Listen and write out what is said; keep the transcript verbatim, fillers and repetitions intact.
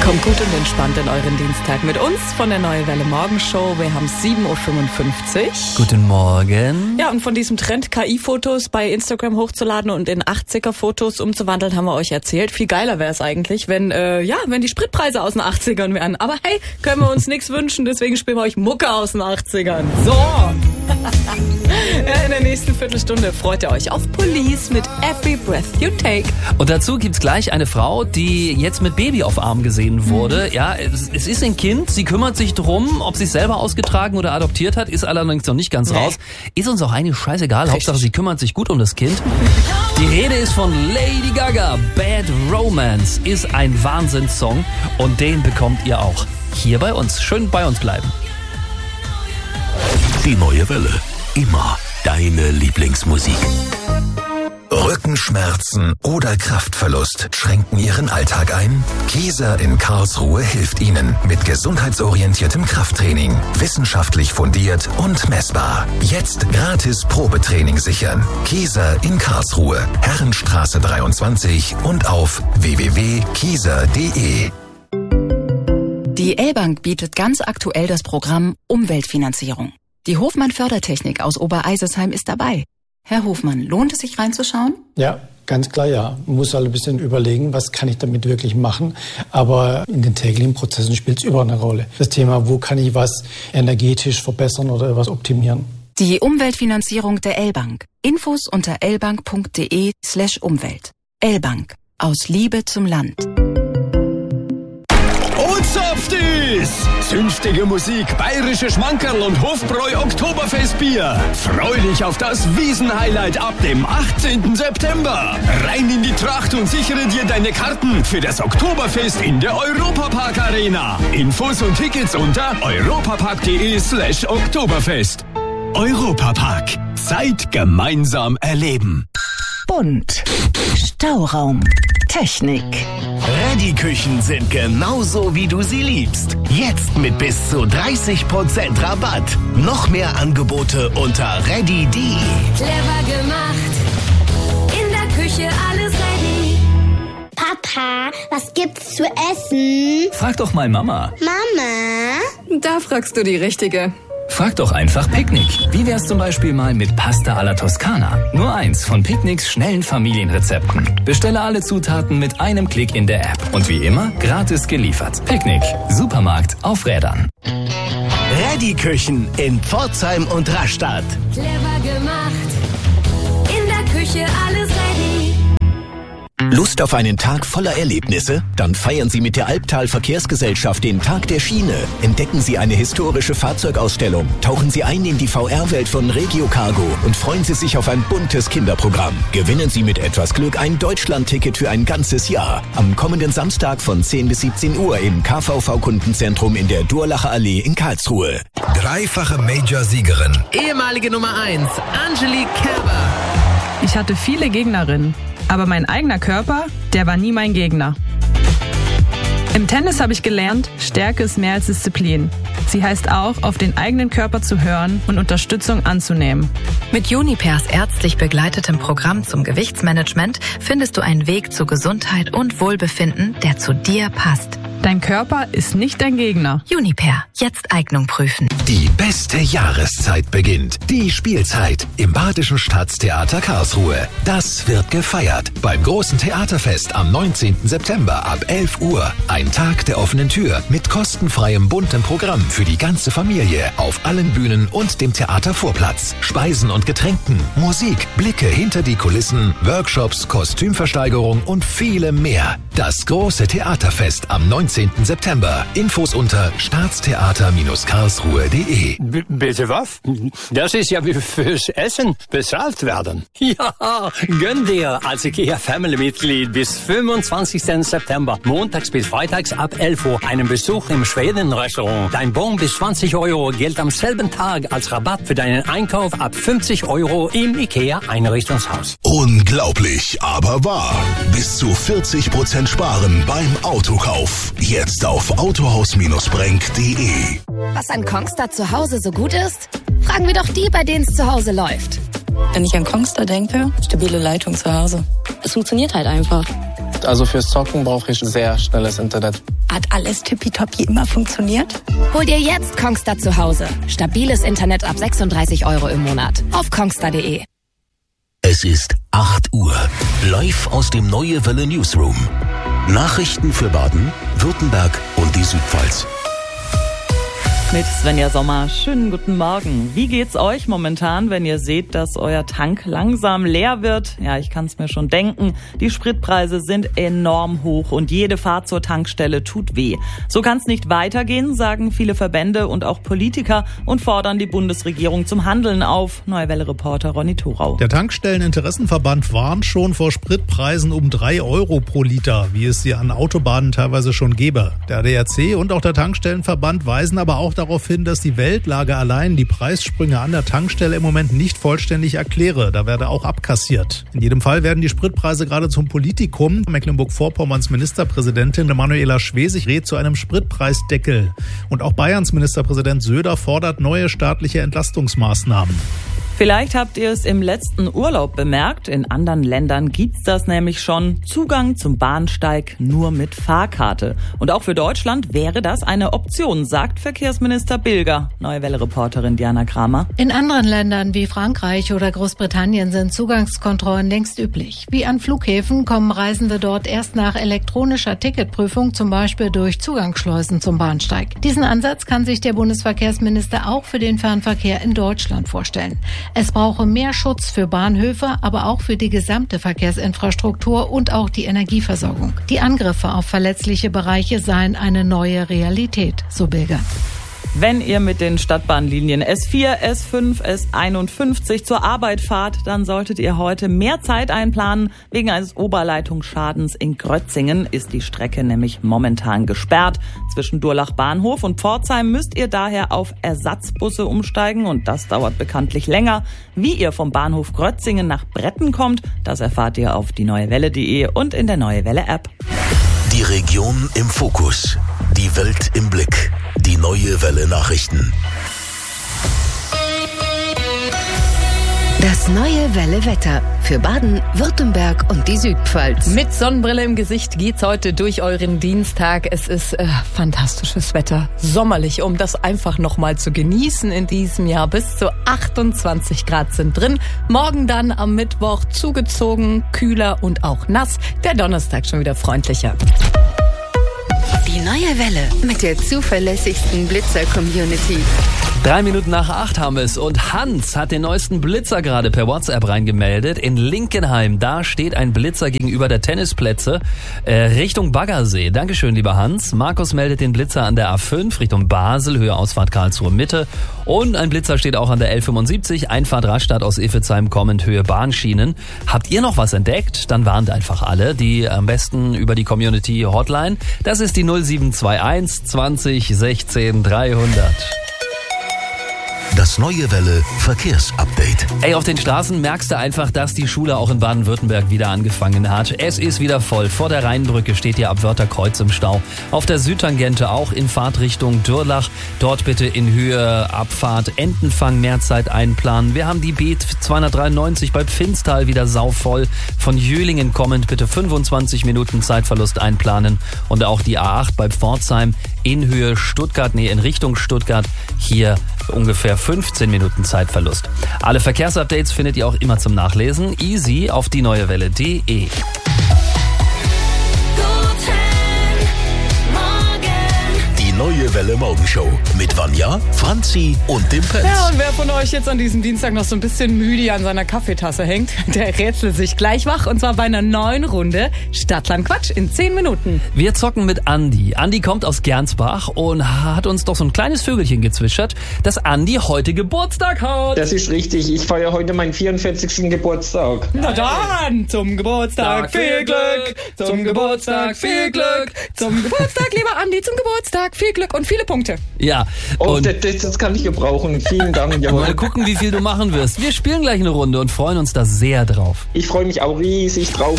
Kommt gut und entspannt in euren Dienstag mit uns von der Neue Welle Morgenshow. Wir haben sieben Uhr fünfundfünfzig. Guten Morgen. Ja, und von diesem Trend, K I-Fotos bei Instagram hochzuladen und in achtziger-Fotos umzuwandeln, haben wir euch erzählt. Viel geiler wäre es eigentlich, wenn äh, ja, wenn die Spritpreise aus den achtzigern wären. Aber hey, können wir uns nichts wünschen, deswegen spielen wir euch Mucke aus den achtzigern. So. In der nächsten Viertelstunde freut ihr euch auf Police mit Every Breath You Take. Und dazu gibt's gleich eine Frau, die jetzt mit Baby auf Arm gesehen wurde. Mhm. Ja, es, es ist ein Kind, sie kümmert sich drum, ob sie es selber ausgetragen oder adoptiert hat, ist allerdings noch nicht ganz nee. raus. Ist uns auch eigentlich scheißegal, Richtig. Hauptsache sie kümmert sich gut um das Kind. Die Rede ist von Lady Gaga. Bad Romance ist ein Wahnsinnssong und den bekommt ihr auch hier bei uns. Schön bei uns bleiben. Die Neue Welle. Immer deine Lieblingsmusik. Rückenschmerzen oder Kraftverlust schränken Ihren Alltag ein? Kieser in Karlsruhe hilft Ihnen mit gesundheitsorientiertem Krafttraining. Wissenschaftlich fundiert und messbar. Jetzt gratis Probetraining sichern. Kieser in Karlsruhe. Herrenstraße dreiundzwanzig und auf w w w punkt kieser punkt de. Die L-Bank bietet ganz aktuell das Programm Umweltfinanzierung. Die Hofmann Fördertechnik aus Obereisesheim ist dabei. Herr Hofmann, lohnt es sich reinzuschauen? Ja, ganz klar ja. Man muss halt ein bisschen überlegen, was kann ich damit wirklich machen. Aber in den täglichen Prozessen spielt es überall eine Rolle. Das Thema, wo kann ich was energetisch verbessern oder was optimieren. Die Umweltfinanzierung der L-Bank. Infos unter lbank punkt de slash Umwelt. L-Bank. Aus Liebe zum Land. Softies! Zünftige Musik, bayerische Schmankerl und Hofbräu Oktoberfestbier. Freu dich auf das Wiesenhighlight ab dem achtzehnten September. Rein in die Tracht und sichere dir deine Karten für das Oktoberfest in der Europapark Arena. Infos und Tickets unter europapark punkt de slash Oktoberfest. Europapark. Zeit gemeinsam erleben. Bunt. Stauraum. Technik. Ready-Küchen sind genauso, wie du sie liebst. Jetzt mit bis zu dreißig Prozent Rabatt. Noch mehr Angebote unter ready punkt de. Clever gemacht. In der Küche alles ready. Papa, was gibt's zu essen? Frag doch mal Mama. Mama? Da fragst du die Richtige. Frag doch einfach Picknick. Wie wär's zum Beispiel mal mit Pasta alla Toskana? Nur eins von Picknicks schnellen Familienrezepten. Bestelle alle Zutaten mit einem Klick in der App. Und wie immer, gratis geliefert. Picknick. Supermarkt auf Rädern. Ready-Küchen in Pforzheim und Rastatt. Clever gemacht. In der Küche alles ready. Lust auf einen Tag voller Erlebnisse? Dann feiern Sie mit der Albtal Verkehrsgesellschaft den Tag der Schiene. Entdecken Sie eine historische Fahrzeugausstellung, tauchen Sie ein in die V R-Welt von Regio Cargo und freuen Sie sich auf ein buntes Kinderprogramm. Gewinnen Sie mit etwas Glück ein Deutschland-Ticket für ein ganzes Jahr. Am kommenden Samstag von zehn bis siebzehn Uhr im K V V-Kundenzentrum in der Durlacher Allee in Karlsruhe. Dreifache Major-Siegerin. Ehemalige Nummer eins, Angelique Kerber. Ich hatte viele Gegnerinnen. Aber mein eigener Körper, der war nie mein Gegner. Im Tennis habe ich gelernt, Stärke ist mehr als Disziplin. Sie heißt auch, auf den eigenen Körper zu hören und Unterstützung anzunehmen. Mit Junipers ärztlich begleitetem Programm zum Gewichtsmanagement findest du einen Weg zu Gesundheit und Wohlbefinden, der zu dir passt. Dein Körper ist nicht dein Gegner. Juniper, jetzt Eignung prüfen. Die beste Jahreszeit beginnt. Die Spielzeit im Badischen Staatstheater Karlsruhe. Das wird gefeiert beim großen Theaterfest am neunzehnten September ab elf Uhr. Ein Tag der offenen Tür mit kostenfreiem buntem Programm für die ganze Familie auf allen Bühnen und dem Theatervorplatz. Speisen und Getränken, Musik, Blicke hinter die Kulissen, Workshops, Kostümversteigerung und viele mehr. Das große Theaterfest am neunzehnten September. Infos unter staatstheater karlsruhe punkt de. B- bitte was? Das ist ja wie fürs Essen bezahlt werden. Ja, gönn dir als IKEA Family-Mitglied bis fünfundzwanzigsten September, montags bis freitags ab elf Uhr, einen Besuch im Schweden-Restaurant. Dein Bon bis zwanzig Euro gilt am selben Tag als Rabatt für deinen Einkauf ab fünfzig Euro im IKEA-Einrichtungshaus. Unglaublich, aber wahr. Bis zu vierzig Prozent sparen beim Autokauf. Jetzt auf autohaus Bindestrich brenk punkt de. Was an Kongstar zu Hause so gut ist? Fragen wir doch die, bei denen es zu Hause läuft. Wenn ich an Kongstar denke, stabile Leitung zu Hause. Es funktioniert halt einfach. Also fürs Zocken brauche ich sehr schnelles Internet. Hat alles tippitoppi immer funktioniert? Hol dir jetzt Kongstar zu Hause. Stabiles Internet ab sechsunddreißig Euro im Monat. Auf kongstar punkt de. Es ist acht Uhr. Live aus dem Neue Welle Newsroom. Nachrichten für Baden, Württemberg und die Südpfalz. Mit Svenja Sommer. Schönen guten Morgen. Wie geht's euch momentan, wenn ihr seht, dass euer Tank langsam leer wird? Ja, ich kann's mir schon denken. Die Spritpreise sind enorm hoch und jede Fahrt zur Tankstelle tut weh. So kann's nicht weitergehen, sagen viele Verbände und auch Politiker und fordern die Bundesregierung zum Handeln auf. Neue Welle-Reporter Ronny Thorau. Der Tankstelleninteressenverband warnt schon vor Spritpreisen um drei Euro pro Liter, wie es sie an Autobahnen teilweise schon gäbe. Der A D A C und auch der Tankstellenverband weisen aber auch darauf hin, dass die Weltlage allein die Preissprünge an der Tankstelle im Moment nicht vollständig erkläre. Da werde auch abkassiert. In jedem Fall werden die Spritpreise gerade zum Politikum. Mecklenburg-Vorpommerns Ministerpräsidentin Manuela Schwesig rät zu einem Spritpreisdeckel. Und auch Bayerns Ministerpräsident Söder fordert neue staatliche Entlastungsmaßnahmen. Vielleicht habt ihr es im letzten Urlaub bemerkt. In anderen Ländern gibt's das nämlich schon. Zugang zum Bahnsteig nur mit Fahrkarte. Und auch für Deutschland wäre das eine Option, sagt Verkehrsminister Bilger. Neue Welle-Reporterin Diana Kramer. In anderen Ländern wie Frankreich oder Großbritannien sind Zugangskontrollen längst üblich. Wie an Flughäfen kommen Reisende dort erst nach elektronischer Ticketprüfung, zum Beispiel durch Zugangsschleusen zum Bahnsteig. Diesen Ansatz kann sich der Bundesverkehrsminister auch für den Fernverkehr in Deutschland vorstellen. Es brauche mehr Schutz für Bahnhöfe, aber auch für die gesamte Verkehrsinfrastruktur und auch die Energieversorgung. Die Angriffe auf verletzliche Bereiche seien eine neue Realität, so Bilger. Wenn ihr mit den Stadtbahnlinien S vier, S fünf, S einundfünfzig zur Arbeit fahrt, dann solltet ihr heute mehr Zeit einplanen. Wegen eines Oberleitungsschadens in Grötzingen ist die Strecke nämlich momentan gesperrt. Zwischen Durlach Bahnhof und Pforzheim müsst ihr daher auf Ersatzbusse umsteigen und das dauert bekanntlich länger. Wie ihr vom Bahnhof Grötzingen nach Bretten kommt, das erfahrt ihr auf die neue welle punkt de und in der Neue Welle App. Die Region im Fokus. Die Welt im Blick. Die Neue Welle Nachrichten. Das Neue Welle Wetter für Baden, Württemberg und die Südpfalz. Mit Sonnenbrille im Gesicht geht's heute durch euren Dienstag. Es ist äh, fantastisches Wetter, sommerlich, um das einfach nochmal zu genießen in diesem Jahr. Bis zu achtundzwanzig Grad sind drin. Morgen dann am Mittwoch zugezogen, kühler und auch nass. Der Donnerstag schon wieder freundlicher. Die Neue Welle mit der zuverlässigsten Blitzer-Community. Drei Minuten nach acht haben wir es und Hans hat den neuesten Blitzer gerade per WhatsApp reingemeldet. In Linkenheim, da steht ein Blitzer gegenüber der Tennisplätze äh, Richtung Baggersee. Dankeschön, lieber Hans. Markus meldet den Blitzer an der A fünf Richtung Basel, Höhe Ausfahrt Karlsruhe Mitte. Und ein Blitzer steht auch an der L fünfundsiebzig, Einfahrt Rastatt aus Iffezheim kommend, Höhe Bahnschienen. Habt ihr noch was entdeckt? Dann warnt einfach alle, die am besten über die Community Hotline. Das ist die null sieben zwei eins zwanzig sechzehn dreihundert. Das Neue Welle Verkehrsupdate. Ey, auf den Straßen merkst du einfach, dass die Schule auch in Baden-Württemberg wieder angefangen hat. Es ist wieder voll. Vor der Rheinbrücke steht ihr ab Wörtherkreuz im Stau. Auf der Südtangente auch in Fahrtrichtung Durlach. Dort bitte in Höhe Abfahrt Entenfang mehr Zeit einplanen. Wir haben die B zweihundertdreiundneunzig bei Pfinstal wieder sauvoll. Von Jühlingen kommend bitte fünfundzwanzig Minuten Zeitverlust einplanen. Und auch die A acht bei Pforzheim in Höhe Stuttgart, nee, in Richtung Stuttgart. Hier ungefähr fünfzehn Minuten Zeitverlust. Alle Verkehrsupdates findet ihr auch immer zum Nachlesen. Easy auf die neue welle punkt de. Neue Welle Morgenshow mit Vanja, Franzi und dem Pets. Ja, und wer von euch jetzt an diesem Dienstag noch so ein bisschen müde an seiner Kaffeetasse hängt, der rätselt sich gleich wach. Und zwar bei einer neuen Runde Stadtland Quatsch in zehn Minuten. Wir zocken mit Andi. Andi kommt aus Gernsbach und hat uns doch so ein kleines Vögelchen gezwitschert, dass Andi heute Geburtstag hat. Das ist richtig. Ich feiere heute meinen vierundvierzigsten Geburtstag. Na dann, zum Geburtstag viel Glück, zum Geburtstag viel Glück, zum Geburtstag, lieber Andi, zum Geburtstag viel Glück und viele Punkte. Ja. Oh, und das, das kann ich gebrauchen. Vielen Dank. Jawohl. Mal gucken, wie viel du machen wirst. Wir spielen gleich eine Runde und freuen uns da sehr drauf. Ich freue mich auch riesig drauf.